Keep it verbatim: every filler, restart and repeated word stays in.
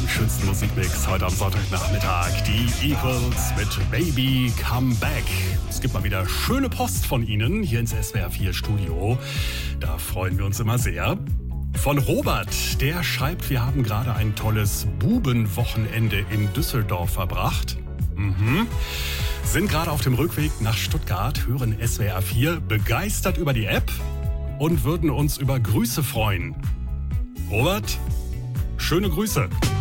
im schönsten Musikmix heute am Sonntagnachmittag. Die Equals mit Baby Come Back. Es gibt mal wieder schöne Post von Ihnen hier ins S W R vier Studio. Da freuen wir uns immer sehr. Von Robert, der schreibt, wir haben gerade ein tolles Bubenwochenende in Düsseldorf verbracht. Mhm. Sind gerade auf dem Rückweg nach Stuttgart, hören S W R vier, begeistert über die App und würden uns über Grüße freuen. Robert, schöne Grüße.